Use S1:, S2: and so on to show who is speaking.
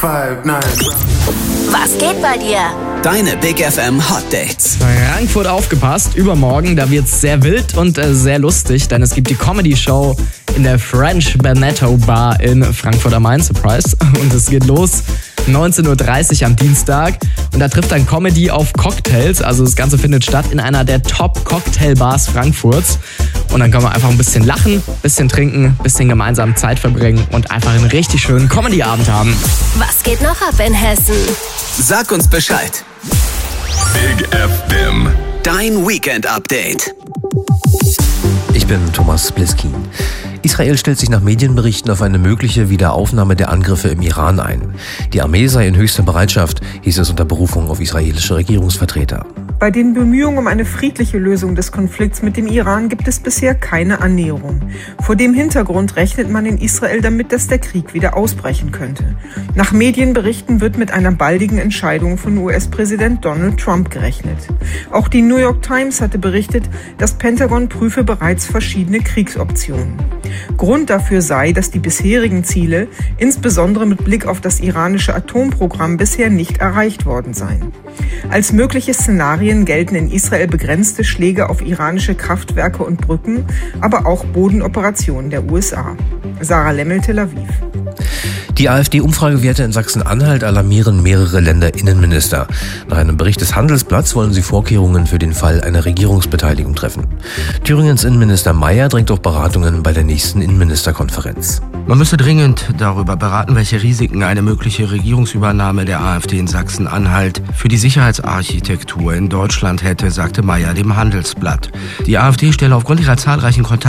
S1: 5, 9.
S2: Was geht bei dir?
S3: Deine Big FM Hot Dates.
S4: Frankfurt aufgepasst, übermorgen, da wird's sehr wild und sehr lustig, denn es gibt die Comedy-Show in der French Bernetto Bar in Frankfurt am Main, Surprise. Und es geht los 19.30 Uhr am Dienstag und da trifft dann Comedy auf Cocktails, also das Ganze findet statt in einer der Top-Cocktail-Bars Frankfurts. Und dann können wir einfach ein bisschen lachen, ein bisschen trinken, ein bisschen gemeinsam Zeit verbringen und einfach einen richtig schönen Comedy-Abend haben.
S2: Was geht noch ab in Hessen?
S3: Sag uns Bescheid.
S5: Big FM.
S3: Dein Weekend-Update.
S6: Ich bin Thomas Bliskin. Israel stellt sich nach Medienberichten auf eine mögliche Wiederaufnahme der Angriffe im Iran ein. Die Armee sei in höchster Bereitschaft, hieß es unter Berufung auf israelische Regierungsvertreter.
S7: Bei den Bemühungen um eine friedliche Lösung des Konflikts mit dem Iran gibt es bisher keine Annäherung. Vor dem Hintergrund rechnet man in Israel damit, dass der Krieg wieder ausbrechen könnte. Nach Medienberichten wird mit einer baldigen Entscheidung von US-Präsident Donald Trump gerechnet. Auch die New York Times hatte berichtet, das Pentagon prüfe bereits verschiedene Kriegsoptionen. Grund dafür sei, dass die bisherigen Ziele, insbesondere mit Blick auf das iranische Atomprogramm, bisher nicht erreicht worden seien. Als mögliche Szenarien gelten in Israel begrenzte Schläge auf iranische Kraftwerke und Brücken, aber auch Bodenoperationen der USA. Sarah Lemmel, Tel Aviv.
S6: Die AfD-Umfragewerte in Sachsen-Anhalt alarmieren mehrere Länderinnenminister. Nach einem Bericht des Handelsblatts wollen sie Vorkehrungen für den Fall einer Regierungsbeteiligung treffen. Thüringens Innenminister Mayer drängt auf Beratungen bei der nächsten Innenministerkonferenz.
S8: Man müsse dringend darüber beraten, welche Risiken eine mögliche Regierungsübernahme der AfD in Sachsen-Anhalt für die Sicherheitsarchitektur in Deutschland hätte, sagte Mayer dem Handelsblatt. Die AfD stelle aufgrund ihrer zahlreichen Kontakte